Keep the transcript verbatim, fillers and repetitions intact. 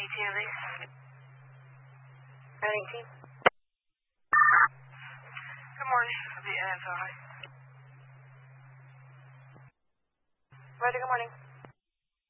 eighteen, please. nine eighteen. Good morning. The N F L. Roger, good morning.